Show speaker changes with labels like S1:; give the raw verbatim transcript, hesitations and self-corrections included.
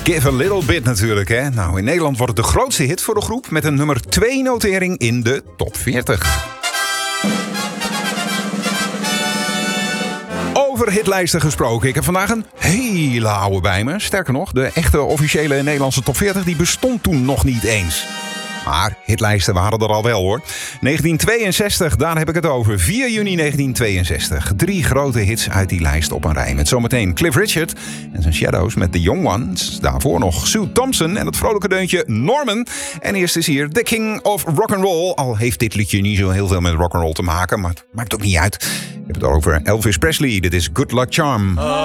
S1: Give a Little Bit natuurlijk, hè. Nou, in Nederland wordt het de grootste hit voor de groep met een nummer twee notering in de top veertig. Over hitlijsten gesproken. Ik heb vandaag een hele oude bij me. Sterker nog, de echte officiële Nederlandse top veertig die bestond toen nog niet eens. Maar hitlijsten waren er al wel, hoor. negentien tweeënzestig, daar heb ik het over. vier juni negentien tweeënzestig. Drie grote hits uit die lijst op een rij. Met zometeen Cliff Richard en zijn Shadows met The Young Ones. Daarvoor nog Sue Thompson en het vrolijke deuntje Norman. En eerst is hier The King of Rock'n'Roll. Al heeft dit liedje niet zo heel veel met rock'n'roll te maken, maar het maakt ook niet uit. Ik heb het over Elvis Presley. Dit is Good Luck Charm.